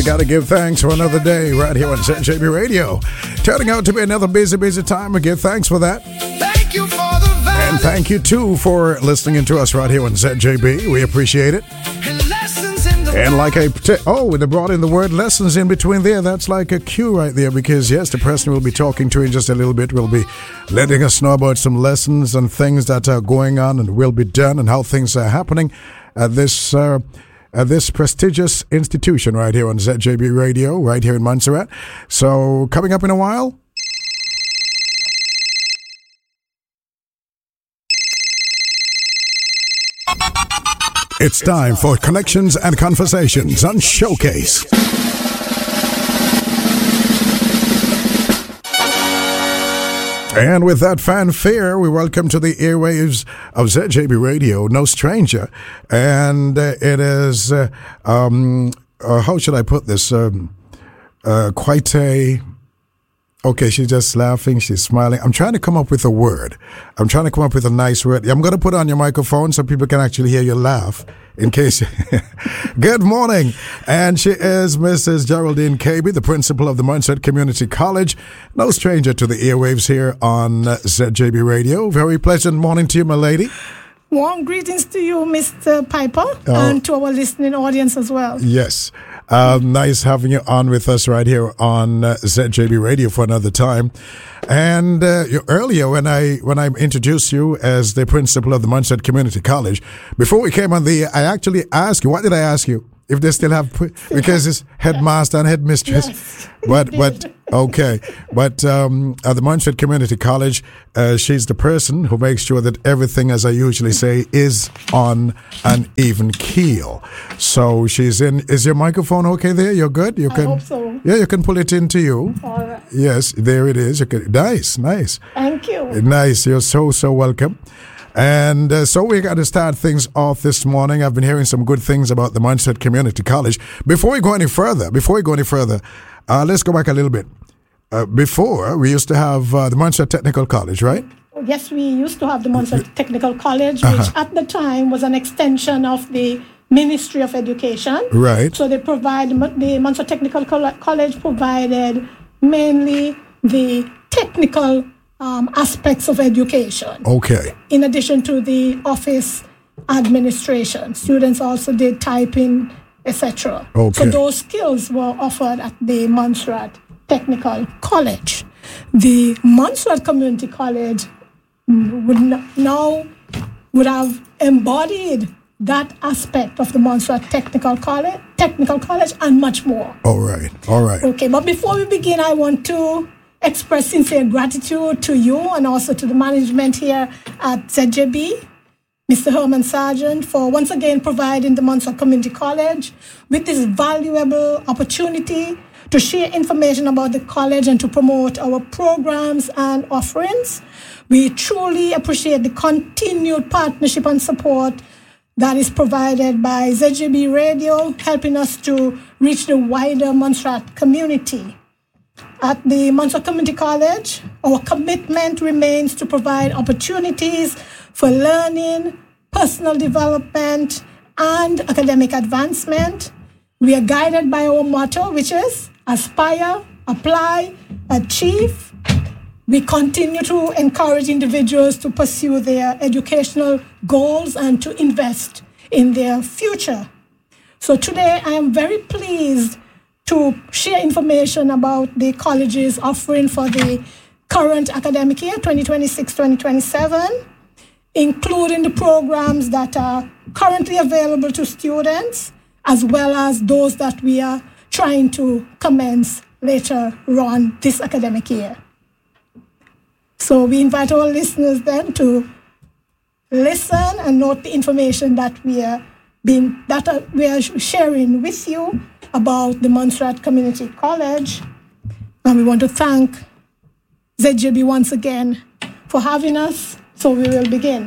You gotta give thanks for another day right here on ZJB Radio. Turning out to be another busy time. We give thanks for that. Thank you for the value. And thank you too for listening to us right here on ZJB. We appreciate it. And lessons in the And like they brought in the word lessons in between there. That's like a cue right there, because yes, the person we'll be talking to in just a little bit will be letting us know about some lessons and things that are going on and will be done and how things are happening at this prestigious institution right here on ZJB Radio, right here in Montserrat. So coming up in a while. It's time for Connections and Conversations on Showcase. And with that fanfare, we welcome to the airwaves of ZJB Radio, no stranger. And it is, how should I put this? Quite a... Okay, she's just laughing. She's smiling. I'm trying to come up with a word. I'm trying to come up with a nice word. I'm going to put on your microphone so people can actually hear you laugh in case. Good morning. And she is Mrs. Geraldine Kaby, the principal of the Montserrat Community College. No stranger to the airwaves here on ZJB Radio. Very pleasant morning to you, my lady. Warm greetings to you, Mr. Piper, and to our listening audience as well. Yes. Nice having you on with us right here on ZJB Radio for another time. And earlier when I introduced you as the principal of the Montserrat Community College, before we came on I actually asked you, what did I ask you? If they still have, because it's headmaster and headmistress. Yes, but okay. But at the Montserrat Community College, she's the person who makes sure that everything, as I usually say, is on an even keel. So she's in. Is your microphone okay there? You're good? You can. I hope so. Yeah, you can pull it into you. All right. Yes, there it is. You can, nice. Thank you. Nice. You're so welcome. And so we got to start things off this morning. I've been hearing some good things about the Montserrat Community College. Before we go any further, let's go back a little bit. Before, we used to have the Montserrat Technical College, right? Yes, we used to have the Montserrat Technical College, which at the time was an extension of the Ministry of Education. Right. So the Montserrat Technical College provided mainly the technical aspects of education. Okay. In addition to the office administration, students also did typing, etc. Okay. So those skills were offered at the Montserrat Technical College. The Montserrat Community College would have embodied that aspect of the Montserrat Technical College and much more. All right. Okay, but before we begin, I want to express sincere gratitude to you and also to the management here at ZJB, Mr. Herman Sargent, for once again providing the Montserrat Community College with this valuable opportunity to share information about the college and to promote our programs and offerings. We truly appreciate the continued partnership and support that is provided by ZJB Radio, helping us to reach the wider Montserrat community. At the Montserrat Community College, our commitment remains to provide opportunities for learning, personal development, and academic advancement. We are guided by our motto, which is aspire, apply, achieve. We continue to encourage individuals to pursue their educational goals and to invest in their future. So today I am very pleased to share information about the college's offering for the current academic year, 2026-2027, including the programs that are currently available to students, as well as those that we are trying to commence later on this academic year. So we invite our listeners then to listen and note the information that we are sharing with you about the Montserrat Community College. And we want to thank ZJB once again for having us. So we will begin.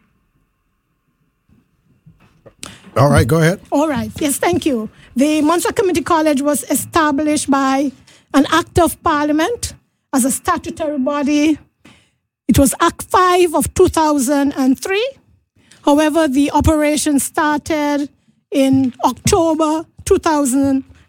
All right, go ahead. All right. Yes, thank you. The Montserrat Community College was established by an Act of Parliament as a statutory body. It was Act 5 of 2003. However, the operation started in October 2000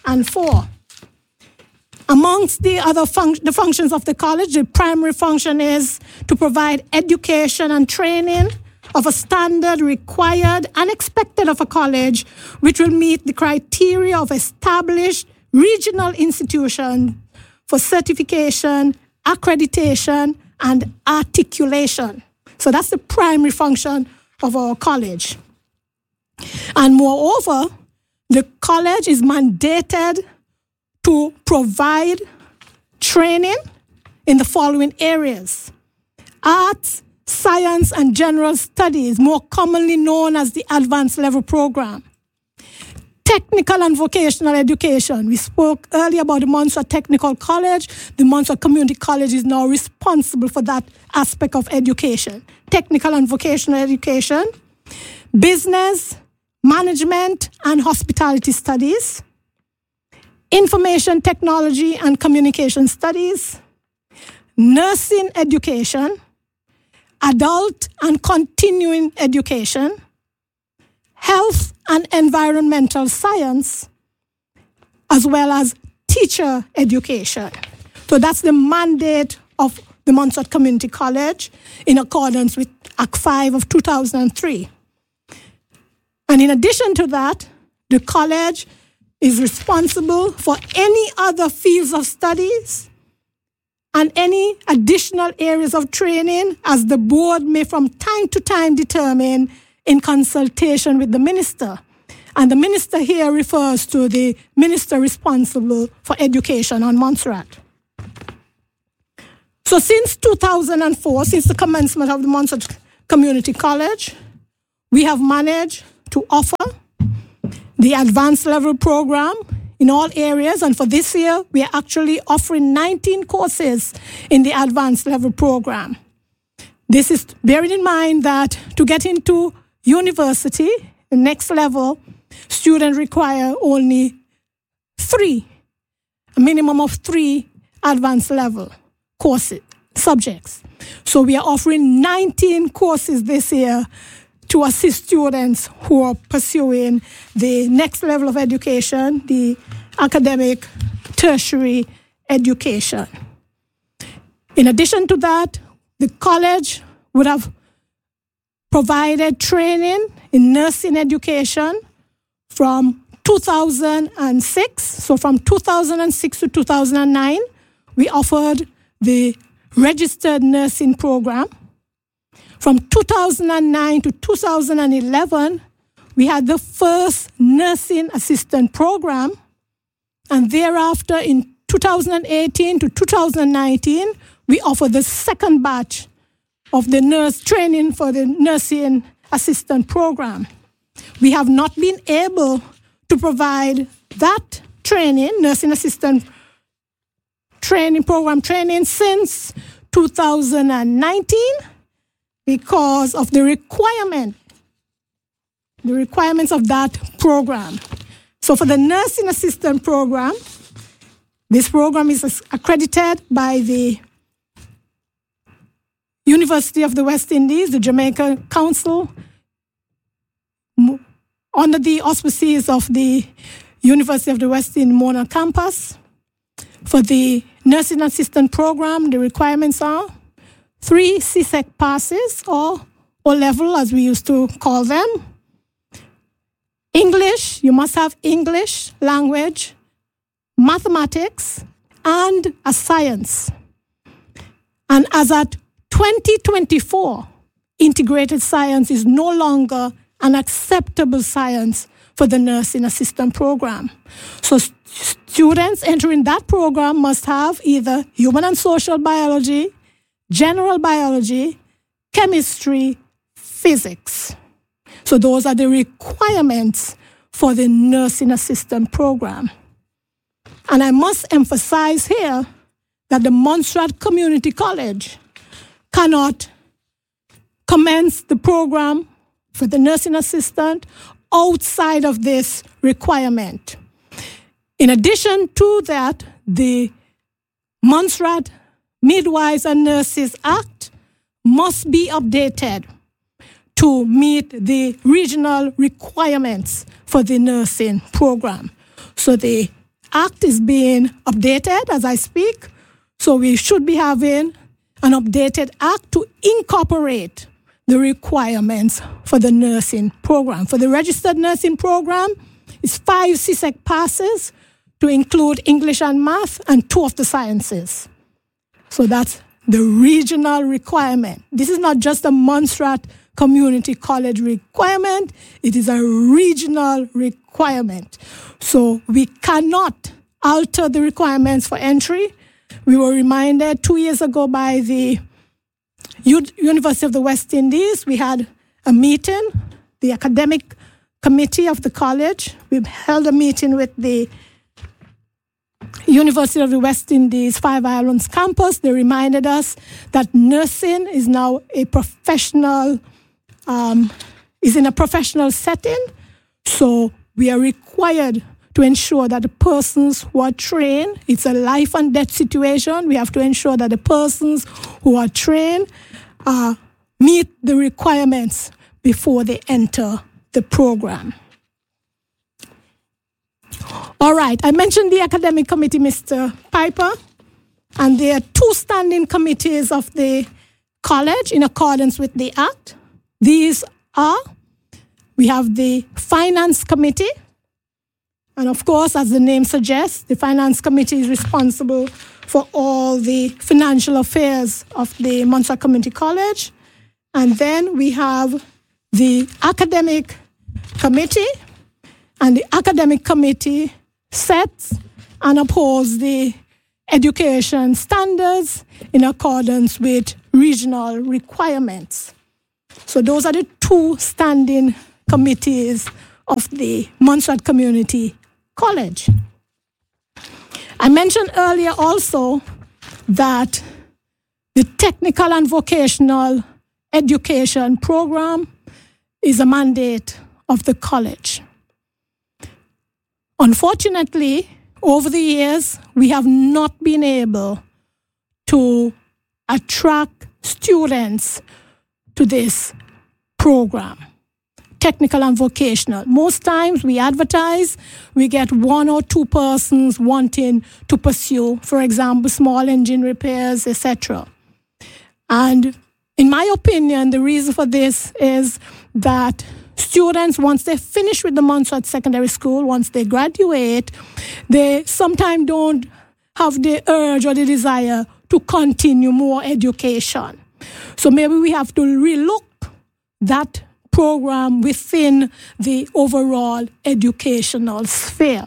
2004. Amongst the other the functions of the college, the primary function is to provide education and training of a standard required and expected of a college, which will meet the criteria of established regional institutions for certification, accreditation, and articulation. So that's the primary function of our college. And moreover, the college is mandated to provide training in the following areas: arts, science, and general studies, more commonly known as the advanced level program. Technical and vocational education. We spoke earlier about the Montserrat Technical College. The Montserrat Community College is now responsible for that aspect of education. Technical and vocational education, business, management, and hospitality studies, information technology and communication studies, nursing education, adult and continuing education, health and environmental science, as well as teacher education. So that's the mandate of the Montserrat Community College in accordance with Act 5 of 2003. And in addition to that, the college is responsible for any other fields of studies and any additional areas of training as the board may from time to time determine in consultation with the minister. And the minister here refers to the minister responsible for education on Montserrat. So since 2004, since the commencement of the Montserrat Community College, we have managed to offer the advanced level program in all areas. And for this year, we are actually offering 19 courses in the advanced level program. This is bearing in mind that to get into university, the next level, students require only a minimum of 3 advanced level courses, subjects. So we are offering 19 courses this year to assist students who are pursuing the next level of education, the academic tertiary education. In addition to that, the college would have provided training in nursing education from 2006. So from 2006 to 2009, we offered the registered nursing program. From 2009 to 2011, we had the first nursing assistant program. And thereafter, in 2018 to 2019, we offered the second batch of the nurse training for the nursing assistant program. We have not been able to provide that training, nursing assistant training program training, since 2019 because of the requirements of that program. So for the nursing assistant program, this program is accredited by the University of the West Indies, the Jamaica Council, under the auspices of the University of the West Indies Mona campus. For the nursing assistant program, the requirements are 3 CSEC passes, or O-level as we used to call them. English, you must have English language, mathematics, and a science. And as at 2024, integrated science is no longer an acceptable science for the nursing assistant program. So students entering that program must have either human and social biology, general biology, chemistry, physics. So those are the requirements for the nursing assistant program. And I must emphasize here that the Montserrat Community College cannot commence the program for the nursing assistant outside of this requirement. In addition to that, the Montserrat Midwives and Nurses Act must be updated to meet the regional requirements for the nursing program. So the Act is being updated as I speak. So we should be having an updated Act to incorporate the requirements for the nursing program. For the registered nursing program, it's 5 CSEC passes to include English and math and 2 of the sciences. So that's the regional requirement. This is not just a Montserrat Community College requirement, it is a regional requirement. So we cannot alter the requirements for entry. We were reminded 2 years ago by the University of the West Indies. We had a meeting, the academic committee of the college. We held a meeting with the University of the West Indies Five Islands campus. They reminded us that nursing is now a professional, is in a professional setting. So we are required to ensure that the persons who are trained, it's a life and death situation. We have to ensure that the persons who are trained meet the requirements before they enter the program. All right, I mentioned the academic committee, Mr. Piper, and there are 2 standing committees of the college in accordance with the Act. These are, we have the Finance Committee, and of course, as the name suggests, the Finance Committee is responsible for all the financial affairs of the Montserrat Community College. And then we have the Academic Committee, and the Academic Committee sets and upholds the education standards in accordance with regional requirements. So those are the 2 standing committees of the Montserrat Community College. I mentioned earlier also that the technical and vocational education program is a mandate of the college. Unfortunately, over the years, we have not been able to attract students to this program, technical and vocational. Most times we advertise, we get 1 or 2 persons wanting to pursue, for example, small engine repairs, etc. And in my opinion, the reason for this is that students, once they finish with the Montserrat Secondary School, once they graduate, they sometimes don't have the urge or the desire to continue more education. So maybe we have to relook that program within the overall educational sphere.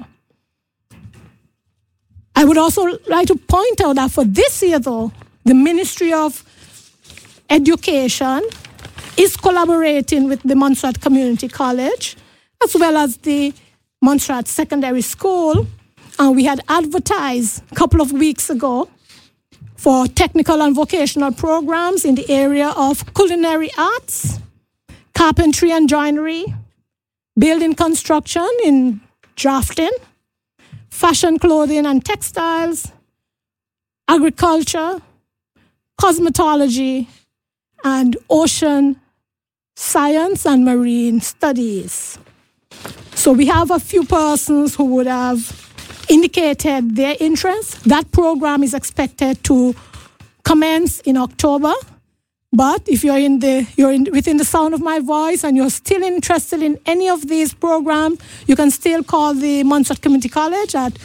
I would also like to point out that for this year, though, the Ministry of Education is collaborating with the Montserrat Community College as well as the Montserrat Secondary School. And we had advertised a couple of weeks ago for technical and vocational programs in the area of culinary arts, carpentry and joinery, building construction in drafting, fashion clothing and textiles, agriculture, cosmetology, and ocean science and marine studies. So we have a few persons who would have indicated their interest. That program is expected to commence in October. But if you're within the sound of my voice and you're still interested in any of these programs, you can still call the Montserrat Community College at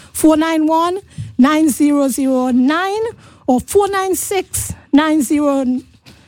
491-9009 or 496-9009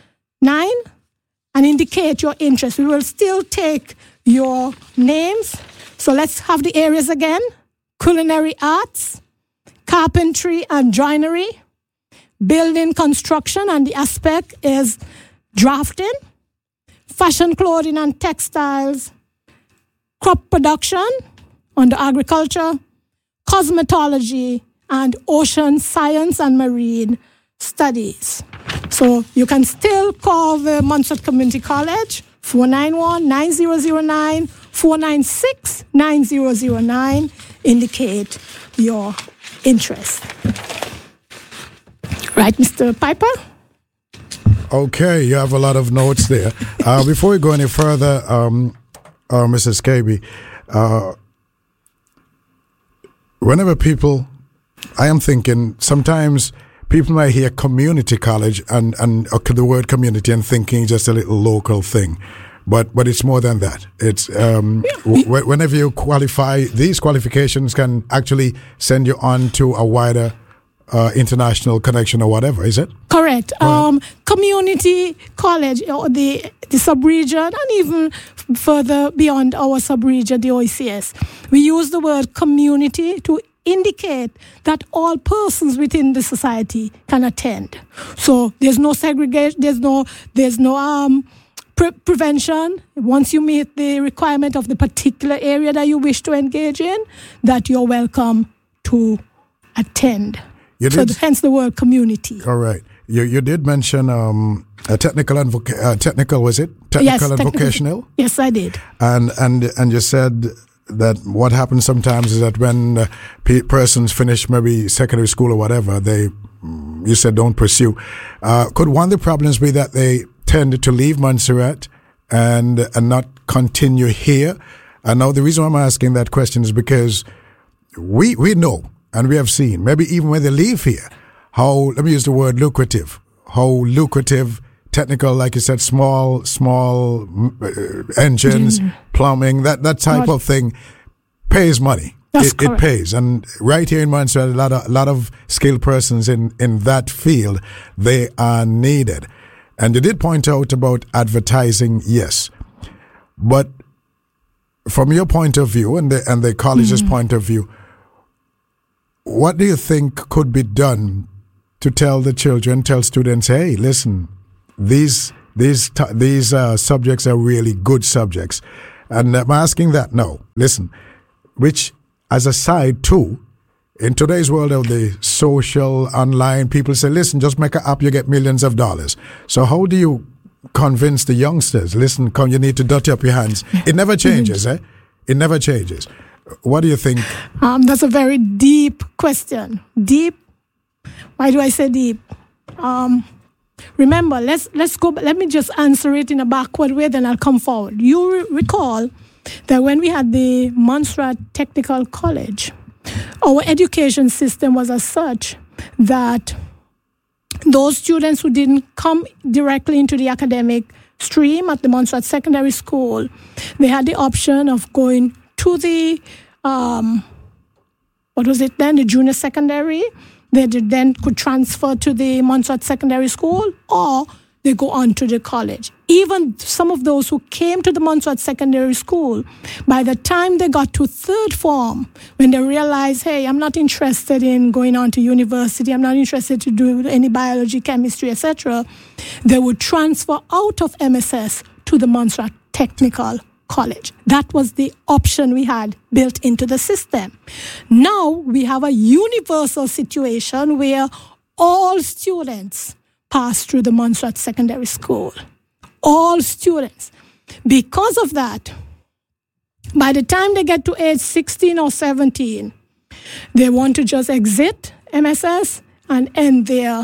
and indicate your interest. We will still take your names. So let's have the areas again: culinary arts, carpentry and joinery, building construction, and the aspect is drafting, fashion clothing and textiles, crop production under agriculture, cosmetology, and ocean science and marine studies. So you can still call the Montserrat Community College, 491-9009, 496-9009, indicate your interest. Right, Mr. Piper? Okay, you have a lot of notes there. Before we go any further, Mrs. KB, whenever people, I am thinking sometimes people might hear community college and the word community and thinking just a little local thing. But it's more than that. It's whenever you qualify, these qualifications can actually send you on to a wider international connection or whatever, is it? Correct. Right. Community college, or the sub-region, and even further beyond our sub-region, the OECS. We use the word community to indicate that all persons within the society can attend. So there's no segregation, there's no prevention. Once you meet the requirement of the particular area that you wish to engage in, that you're welcome to attend. Hence the word community. All right. You did mention technical and technical, was it? Technical and vocational? Yes, I did. And you said that what happens sometimes is that when persons finish maybe secondary school or whatever, you said don't pursue. Could one of the problems be that they tend to leave Montserrat and not continue here? And now the reason why I'm asking that question is because we know and we have seen, maybe even when they leave here, how, let me use the word lucrative, technical, like you said, small engines, plumbing, that type of thing pays money. It pays. And right here in Montserrat, a lot of skilled persons in that field, they are needed. And you did point out about advertising, yes. But from your point of view and the college's point of view, what do you think could be done to tell students, hey, listen, these subjects are really good subjects? And I'm asking that now. Listen, which as a side too, in today's world of the social, online, people say, listen, just make an app, you get millions of dollars. So how do you convince the youngsters, listen, come, you need to dirty up your hands? It never changes, eh? It never changes. What do you think? That's a very deep question. Deep? Why do I say deep? Remember, let's go. Let me just answer it in a backward way, then I'll come forward. You recall that when we had the Montserrat Technical College, our education system was as such that those students who didn't come directly into the academic stream at the Montserrat Secondary School, they had the option of going to the, the junior secondary. They then could transfer to the Montserrat Secondary School, or they go on to the college. Even some of those who came to the Montserrat Secondary School, by the time they got to third form, when they realized, hey, I'm not interested in going on to university, I'm not interested to do any biology, chemistry, etc., they would transfer out of MSS to the Montserrat Technical College. That was the option we had built into the system. Now we have a universal situation where all students pass through the Montserrat Secondary School. All students. Because of that, by the time they get to age 16 or 17, they want to just exit MSS and end their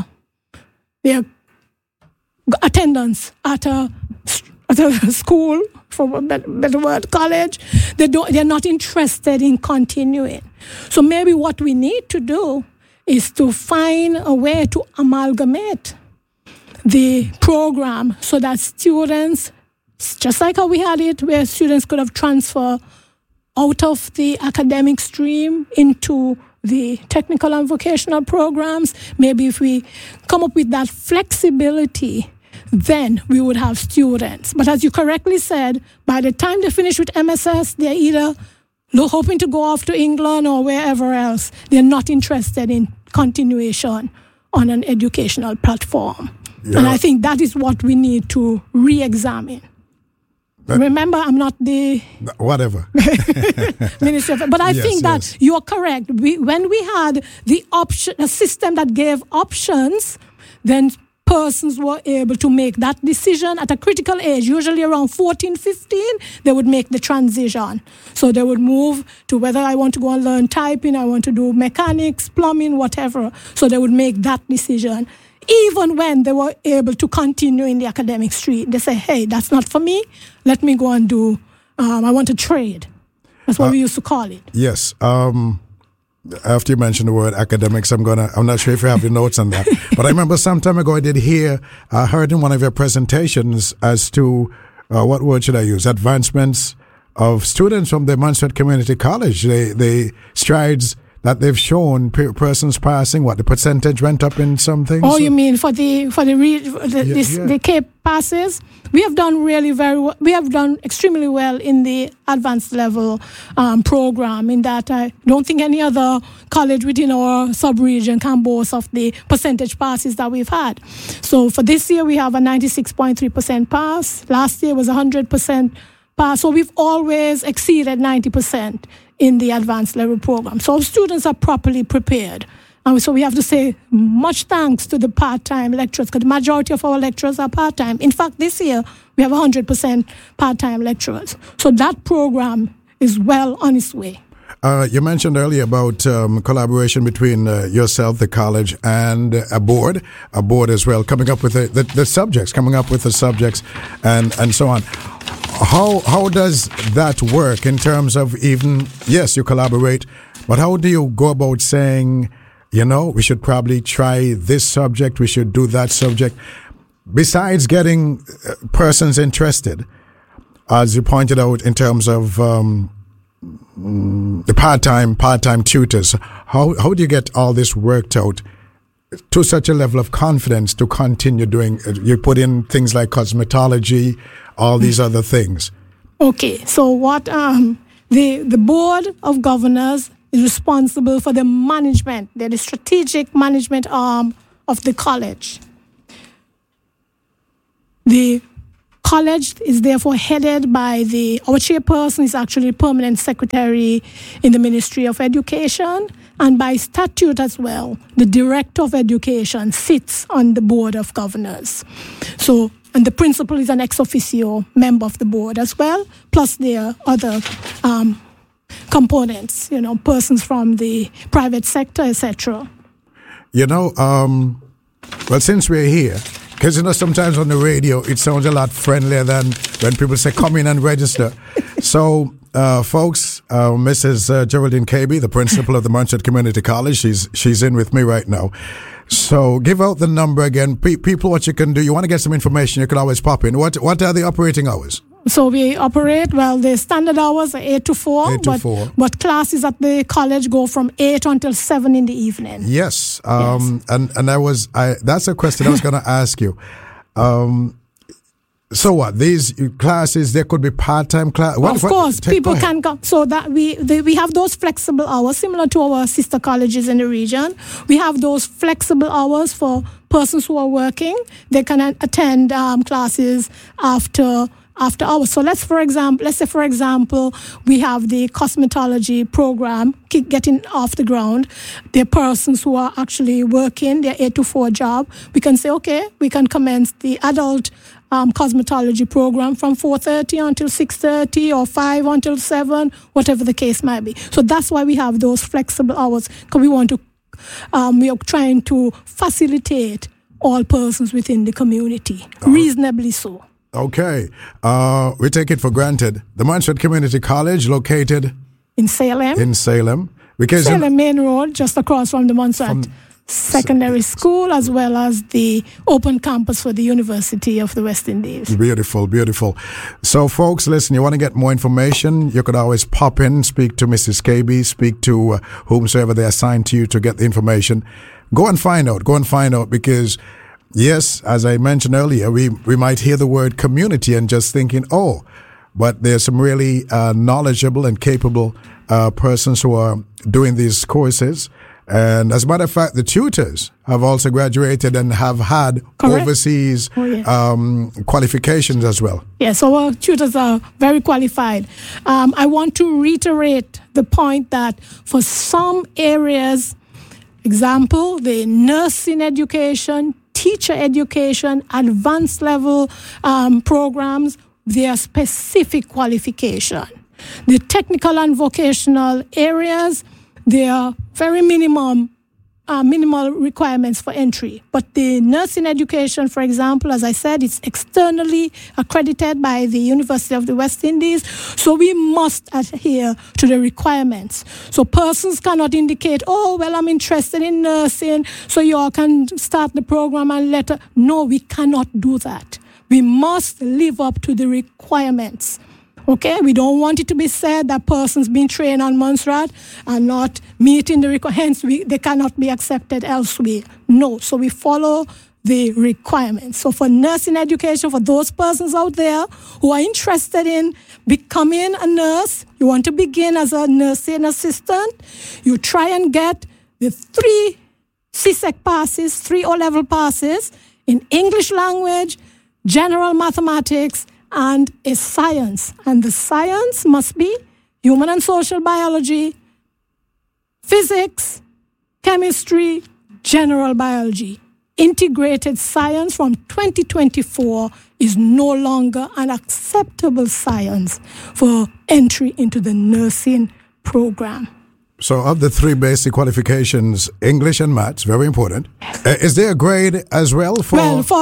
attendance at a school, for a better word, college. They're not interested in continuing. So maybe what we need to do is to find a way to amalgamate the program so that students, just like how we had it, where students could have transferred out of the academic stream into the technical and vocational programs, maybe if we come up with that flexibility, then we would have students. But as you correctly said, by the time they finish with MSS, they're either hoping to go off to England or wherever else. They're not interested in continuation on an educational platform. Yeah. And I think that is what we need to re-examine. Remember, I'm not the whatever minister, but I think that you are correct. When we had the option, a system that gave options, then persons were able to make that decision at a critical age, usually around 14, 15, they would make the transition. So they would move to whether I want to go and learn typing, I want to do mechanics, plumbing, whatever. So they would make that decision. Even when they were able to continue in the academic stream, they say, hey, that's not for me. Let me go and do, I want to trade. That's what we used to call it. Yes. after you mentioned the word academics, I'm not sure if you have the notes on that, but I remember some time ago I heard in one of your presentations as to, what word should I use? Advancements of students from the Montserrat Community College. They strides that they've shown, persons passing, the percentage went up in some things? Oh, you mean for the CAPE passes? We have done really very well. We have done extremely well in the advanced level program, in that I don't think any other college within our sub-region can boast of the percentage passes that we've had. So for this year, we have a 96.3% pass. Last year was 100% pass. So we've always exceeded 90% in the advanced level program. So students are properly prepared. And so we have to say much thanks to the part-time lecturers, because the majority of our lecturers are part-time. In fact, this year, we have 100% part-time lecturers. So that program is well on its way. You mentioned earlier about collaboration between yourself, the college, and a board as well, coming up with the subjects, and so on. How does that work in terms of even, yes, you collaborate, but how do you go about saying, we should probably try this subject, we should do that subject, besides getting persons interested, as you pointed out, in terms of the part-time tutors? How do you get all this worked out to such a level of confidence to continue doing? You put in things like cosmetology, all these other things. Okay, so what the Board of Governors is responsible for the management. They're the strategic management arm of the college. The college is therefore headed by our chairperson is actually permanent secretary in the Ministry of Education, and by statute as well, the Director of Education sits on the Board of Governors. So, and the principal is an ex officio member of the board as well, plus there are other components, persons from the private sector, etc. Well, since we're here, because sometimes on the radio it sounds a lot friendlier than when people say come in and register. So, folks, Mrs. Geraldine Kaby, the principal of the Montserrat Community College, she's in with me right now. So give out the number again. People, what you can do, you want to get some information, you can always pop in. What are the operating hours? So we operate, the standard hours are 8 to 4. 8 to 4. But classes at the college go from 8 until 7 in the evening. Yes. And that's a question I was going to ask you. So what? These classes, they could be part-time class. Of course, people can come. So that we have those flexible hours, similar to our sister colleges in the region. We have those flexible hours for persons who are working. They can attend classes after hours. So let's say for example, we have the cosmetology program getting off the ground. There are persons who are actually working their 8 to 4 job. We can say, okay, we can commence the adult cosmetology program from 4:30 until 6:30 or 5 until 7, whatever the case might be. So that's why we have those flexible hours, because we are trying to facilitate all persons within the community, reasonably so. Okay. We take it for granted. The Montserrat Community College, located in Salem. Salem Main Road, just across from the Montserrat Secondary School, as well as the open campus for the University of the West Indies. Beautiful, beautiful. So, folks, listen, you want to get more information, you could always pop in, speak to Mrs. Kaby, speak to whomsoever they assign to you to get the information. Go and find out, because yes, as I mentioned earlier, we might hear the word community and just thinking, but there's some really knowledgeable and capable persons who are doing these courses. And as a matter of fact, the tutors have also graduated and have had overseas qualifications as well. Yes, so our tutors are very qualified. I want to reiterate the point that for some areas, example, the nursing education, teacher education, advanced level programs, there are specific qualification. The technical and vocational areas, they are very minimum minimal requirements for entry. But the nursing education, for example, as I said, it's externally accredited by the University of the West Indies. So we must adhere to the requirements. So persons cannot indicate, oh, well, I'm interested in nursing, so you all can start the program and later. No, we cannot do that. We must live up to the requirements. Okay, we don't want it to be said that persons being trained on Montserrat are not meeting the requirements, hence they cannot be accepted elsewhere. No, so we follow the requirements. So for nursing education, for those persons out there who are interested in becoming a nurse, you want to begin as a nursing assistant, you try and get the 3 CSEC passes, 3 O-level passes in English language, general mathematics, and a science. And the science must be human and social biology, physics, chemistry, general biology. Integrated science from 2024 is no longer an acceptable science for entry into the nursing program. So of the 3 basic qualifications, English and maths, very important. Is there a grade as well for...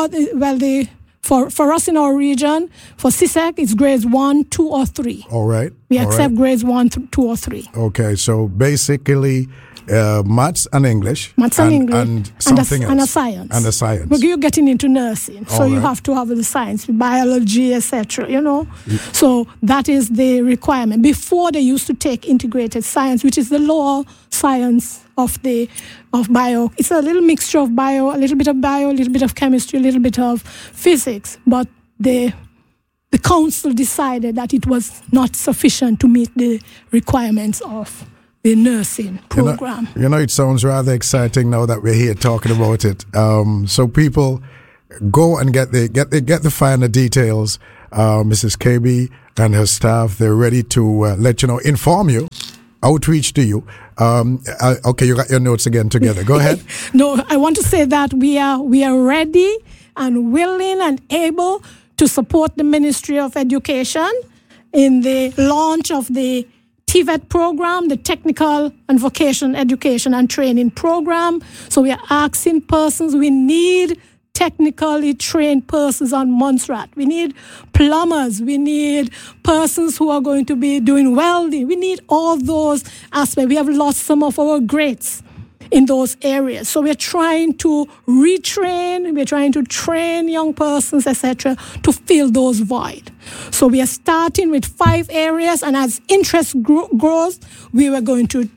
For us in our region, for CSEC, it's grades 1, 2, or 3. All right. We accept grades 1, 2, or 3. Okay, so basically maths and English. Maths and English. And something else. And a science. And a science. But you're getting into nursing, so you have to have the science, biology, etc., So that is the requirement. Before, they used to take integrated science, which is the lower science of bio. It's a little mixture of bio, a little bit of chemistry, a little bit of physics. But the council decided that it was not sufficient to meet the requirements of the nursing program. It sounds rather exciting now that we're here talking about it. So people go and get the finer details. Mrs. KB and her staff, they're ready to let you know, inform you, outreach to you. Okay, you got your notes again together. Go ahead. No, I want to say that we are ready and willing and able to support the Ministry of Education in the launch of the TVET program, the Technical and Vocational Education and Training Program. So we are asking persons, we need technically trained persons on Montserrat. We need plumbers. We need persons who are going to be doing welding. We need all those aspects. We have lost some of our greats in those areas. So we're trying to retrain, we're trying to train young persons, etc., to fill those voids. So we are starting with 5 areas, and as interest grows, we were going to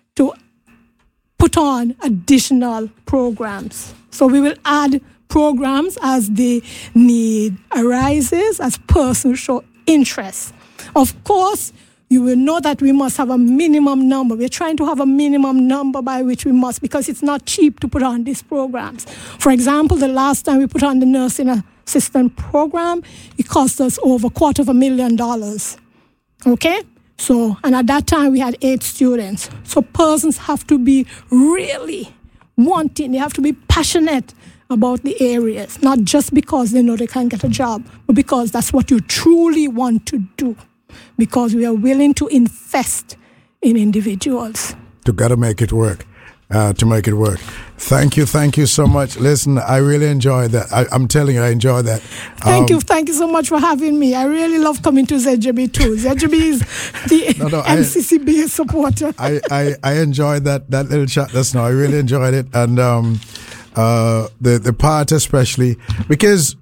put on additional programs. So we will add programs as the need arises, as persons show interest. Of course, you will know that we must have a minimum number. We're trying to have a minimum number by which we must, because it's not cheap to put on these programs. For example, the last time we put on the nursing assistant program, it cost us over $250,000. Okay? So, and at that time we had 8 students. So persons have to be really wanting, they have to be passionate about the areas, not just because they know they can get a job, but because that's what you truly want to do, because we are willing to invest in individuals. To gotta make it work, to make it work. Thank you so much. Listen, I really enjoyed that. I'm telling you, I enjoyed that. Thank you so much for having me. I really love coming to ZJB too. ZJB is the MCCB supporter. I enjoyed that little chat just now. I really enjoyed it, and the part especially because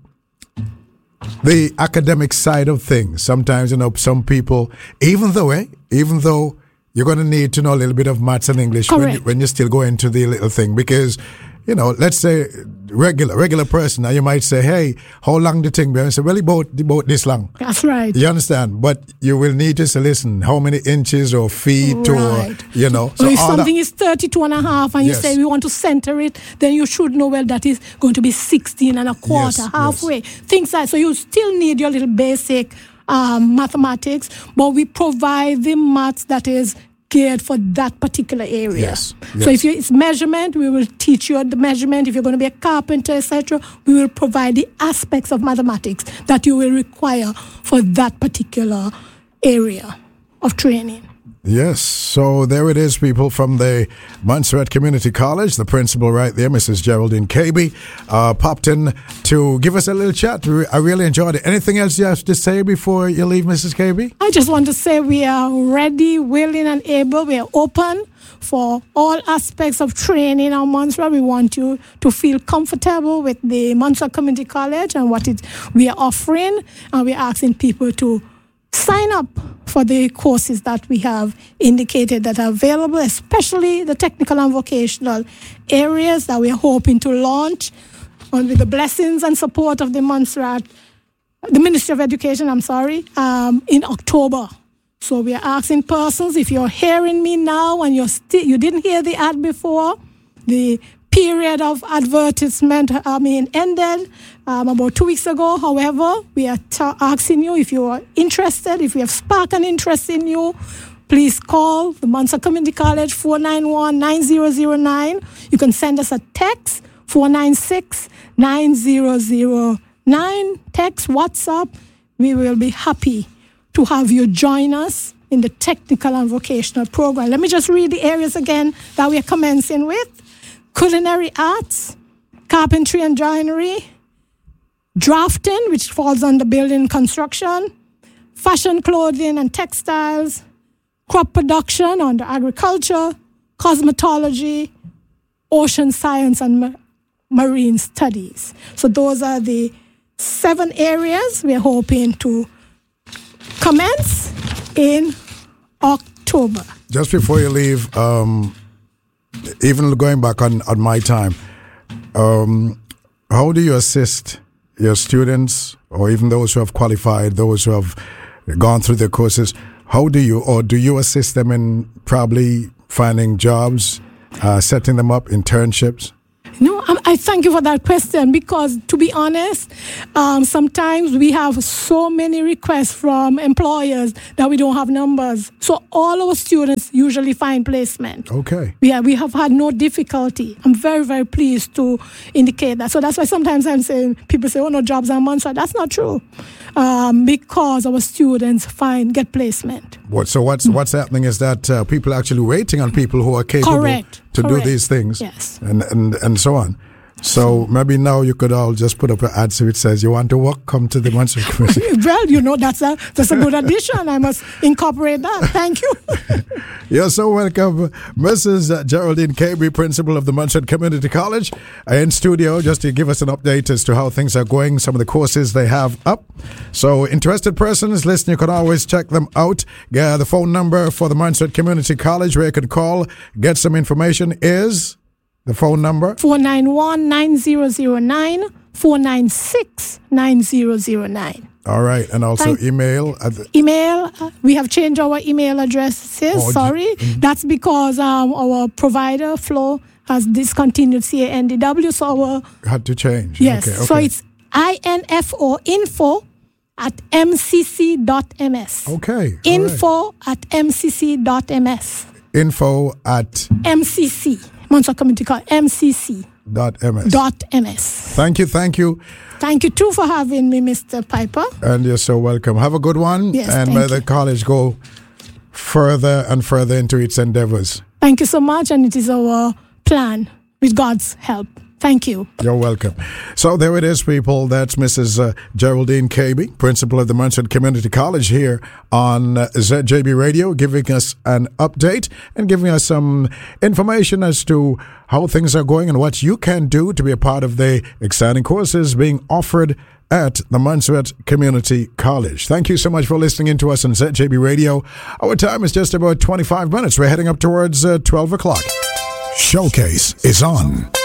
the academic side of things, sometimes, some people, even though you're going to need to know a little bit of maths and English when you still go into the little thing, because, let's say regular person, now you might say, hey, how long the thing be? And say, well, about this long. That's right. You understand? But you will need to say, listen, how many inches or feet right. or, So if something is 32.5 and you say we want to center it, then you should know, well, that is going to be 16.25, halfway. Yes. Things like, so you still need your little basic mathematics, but we provide the maths that is geared for that particular area. Yes. So if it's measurement, we will teach you the measurement. If you're going to be a carpenter, etc., we will provide the aspects of mathematics that you will require for that particular area of training. Yes, so there it is, people, from the Montserrat Community College. The principal right there, Mrs. Geraldine Kaby, popped in to give us a little chat. I really enjoyed it. Anything else you have to say before you leave, Mrs. Kaby? I just want to say we are ready, willing, and able. We are open for all aspects of training on Montserrat. We want you to feel comfortable with the Montserrat Community College and what we are offering, and we are asking people to sign up for the courses that we have indicated that are available, especially the technical and vocational areas that we are hoping to launch with the blessings and support of the Ministry of Education, in October. So we are asking persons, if you're hearing me now and you didn't hear the ad before, the period of advertisement ended about 2 weeks ago. However, we are asking you, if you are interested, if we have sparked an interest in you, please call the Montserrat Community College 491-9009. You can send us a text 496-9009. Text, WhatsApp. We will be happy to have you join us in the technical and vocational program. Let me just read the areas again that we are commencing with. Culinary arts, carpentry and joinery, drafting, which falls under building construction, fashion, clothing and textiles, crop production under agriculture, cosmetology, ocean science and marine studies. So those are the 7 areas we are hoping to commence in October. Just before you leave, even going back on my time, how do you assist your students, or even those who have qualified, those who have gone through their courses? How do you assist them in probably finding jobs, setting them up, internships? No, I thank you for that question, because to be honest, sometimes we have so many requests from employers that we don't have numbers. So all our students usually find placement. Okay. Yeah, we have had no difficulty. I'm very, very pleased to indicate that. So that's why sometimes people say, oh, no jobs are Montserrat. That's not true, because our students get placement. So what's happening is that people are actually waiting on people who are capable to do these things, yes, and so on. So maybe now you could all just put up an ad so it says, you want to work, come to the Montserrat Community. Well, that's a good addition. I must incorporate that. Thank you. You're so welcome, Mrs. Geraldine Kaby, principal of the Montserrat Community College, in studio just to give us an update as to how things are going, some of the courses they have up. So interested persons listening, you can always check them out. Yeah, the phone number for the Montserrat Community College where you can call, get some information is... The phone number? 491-9009, 496-9009. All right. And also email? We have changed our email addresses. That's because our provider, Flow, has discontinued CANDW. So our... Had to change. Yes. Okay. So it's info@mcc.ms. Okay. Info@mcc.ms. Info@MCC. Montserrat Community College, MCC.ms. Thank you. Thank you too for having me, Mr. Piper. And you're so welcome. Have a good one. Yes, and may the college go further and further into its endeavors. Thank you so much, and it is our plan with God's help. Thank you. You're welcome. So there it is, people. That's Mrs. Geraldine Kaby, principal of the Montserrat Community College here on ZJB Radio, giving us an update and giving us some information as to how things are going and what you can do to be a part of the exciting courses being offered at the Montserrat Community College. Thank you so much for listening in to us on ZJB Radio. Our time is just about 25 minutes. We're heading up towards 12 o'clock. Showcase is on.